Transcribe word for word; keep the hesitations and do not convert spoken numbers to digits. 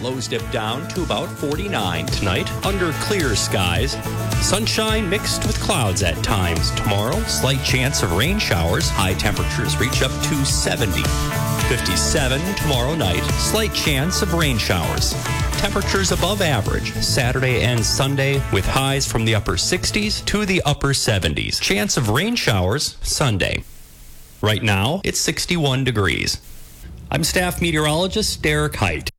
Lows dip down to about forty-nine. Tonight, under clear skies. Sunshine mixed with clouds at times. Tomorrow, slight chance of rain showers. High temperatures reach up to seventy. fifty-seven tomorrow night. Slight chance of rain showers. Temperatures above average Saturday and Sunday with highs from the upper sixties to the upper seventies. Chance of rain showers Sunday. Right now, it's sixty-one degrees. I'm staff meteorologist Derek Height.